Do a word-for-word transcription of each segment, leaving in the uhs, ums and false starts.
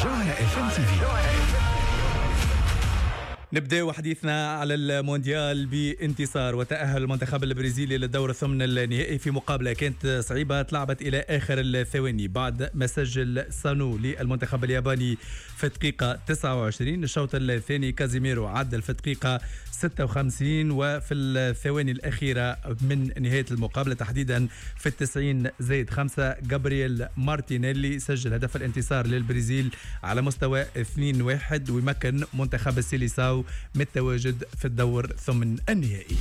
جوهرة اف ام تي في. نبدأ حديثنا على المونديال بانتصار وتأهل المنتخب البرازيلي للدور الثمن النهائي في مقابلة كانت صعيبة تلعبت إلى آخر الثواني بعد ما سجل سانو للمنتخب الياباني في الدقيقة تسعة وعشرين. الشوط الثاني كازيميرو عدل في الدقيقة ستة وخمسين، وفي الثواني الأخيرة من نهاية المقابلة تحديدا في التسعين زائد خمسة جابرييل مارتينيلي سجل هدف الانتصار للبرازيل على مستوى اثنين واحد ويمكن منتخب السيليساو من التواجد في الدور ثمن النهائي.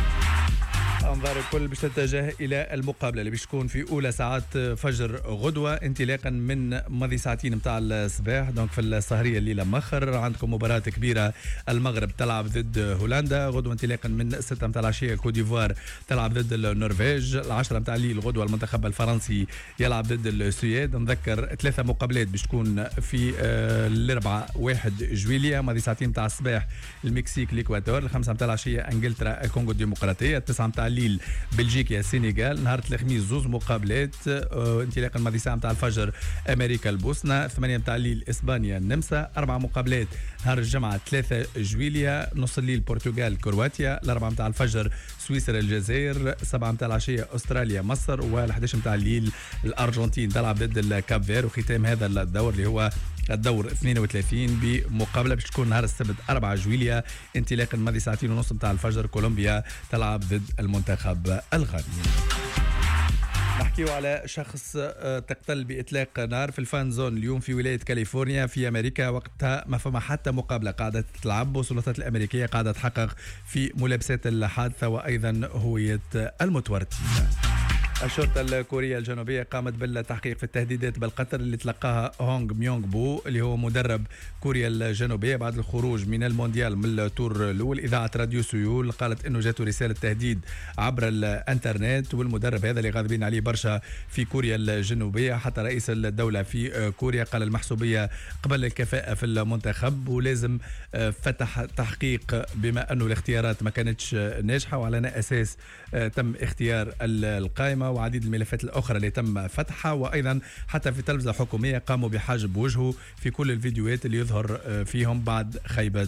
أنظار الكل باش تتجه إلى المقابلة اللي باش تكون في أولى ساعات فجر غدوة انطلاقا من ماضي ساعتين متاع الصباح. دونك في السهرية الليلة مخر عندكم مباراة كبيرة، المغرب تلعب ضد هولندا غدوة انطلاقا من ستة متاع العشية. كوت ديفوار تلعب ضد النرويج العشرة متاع الليل غدوة. المنتخب الفرنسي يلعب ضد السويد. نذكر ثلاثة مقابلات باش تكون في الأربعة واحد جويلية ماضي ساعتين متاع الصباح المكسيك الإكوادور، الخمسة متاع العشية انجلترا الكونغو الديمقراطية، التسعة متاع الليل بلجيكا السنغال. نهار الخميس زوز مقابلات اه انطلاقا ماضي ساعة متاع الفجر امريكا البوسنة، ثمانية متاع الليل اسبانيا النمسا. اربع مقابلات نهار الجمعة ثلاثة جويليا نص الليل البرتغال كرواتيا، الاربعة متاع الفجر سويسرا الجزائر، سبعة متاع العشية استراليا مصر، والحداش متاع الليل الارجنتين تلعب ضد الكاب فير. وختام هذا الدور اللي هو الدور اثنين وثلاثين بمقابله باش تكون نهار السبت أربعة جويليا انطلاقا ماضي ساعتين ونص متاع الفجر كولومبيا تلعب ضد المنتخب الغاني. نحكيو على شخص تقتل بإطلاق نار في الفان زون اليوم في ولاية كاليفورنيا في أمريكا، وقتها ما فما حتى مقابلة قاعدة تلعب، والسلطات الأمريكية قاعدة تحقق في ملابسات الحادثة وأيضا هوية المتورطين. الشرطة الكورية الجنوبية قامت بالتحقيق في التهديدات بالقتل اللي تلقاها هونغ ميونغ بو اللي هو مدرب كوريا الجنوبية بعد الخروج من المونديال من التور الأول. إذاعة راديو سيول قالت إنه جاته رسالة تهديد عبر الإنترنت، والمدرب هذا اللي غاضبين عليه برشا في كوريا الجنوبية. حتى رئيس الدولة في كوريا قال المحسوبية قبل الكفاءة في المنتخب ولازم فتح تحقيق بما أنه الاختيارات ما كانتش ناجحة، وعلى أساس تم اختيار القائمة وعديد الملفات الأخرى اللي تم فتحها. وأيضا حتى في التلفزة الحكومية قاموا بحجب وجهه في كل الفيديوهات اللي يظهر فيهم بعد خيبة